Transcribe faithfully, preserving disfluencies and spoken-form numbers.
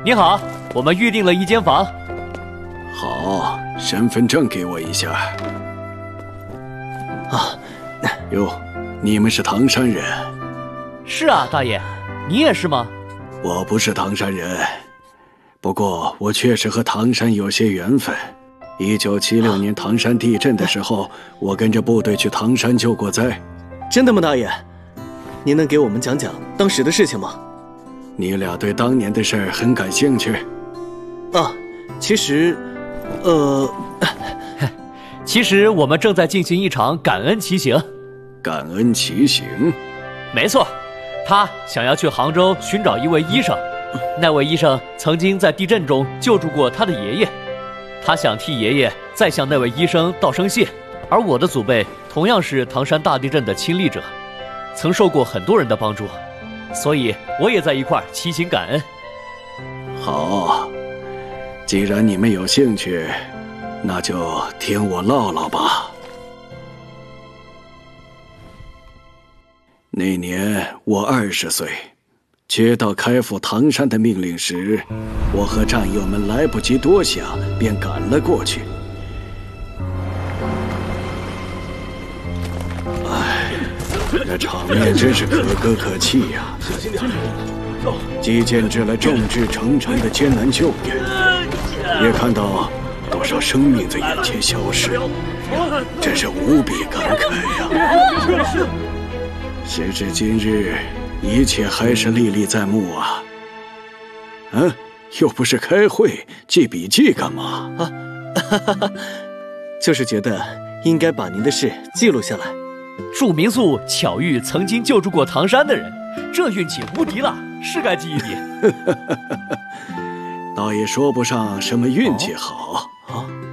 你好，我们预定了一间房。 好，身份证给我一下。 啊， 哟，你们是唐山人？ 是啊，大爷，你也是吗？ 我不是唐山人，不过我确实和唐山有些缘分。一九七六年唐山地震的时候，我跟着部队去唐山救过灾。 真的吗，大爷？您能给我们讲讲当时的事情吗？ 你俩对当年的事儿很感兴趣？ 啊，其实，呃， 其实我们正在进行一场感恩骑行。 感恩骑行？ 没错，他想要去杭州寻找一位医生，那位医生曾经在地震中救助过他的爷爷，他想替爷爷再向那位医生道声谢。而我的祖辈同样是唐山大地震的亲历者，曾受过很多人的帮助，所以我也在一块儿骑行感恩。 好，既然你们有兴趣，那就听我唠唠吧。那年我二十岁，接到开赴唐山的命令时，我和战友们来不及多想，便赶了过去。唉，那场面真是可歌可泣呀！既见证了众志成城的艰难救援，也看到多少生命在眼前消失，真是无比感慨呀！时至今日，一切还是历历在目啊！嗯，又不是开会，记笔记干嘛？ 啊，哈哈哈，就是觉得应该把您的事记录下来。 祝民宿巧遇曾经救助过唐山的人，这运气无敌了，是该记一笔。 倒也说不上什么运气好。哦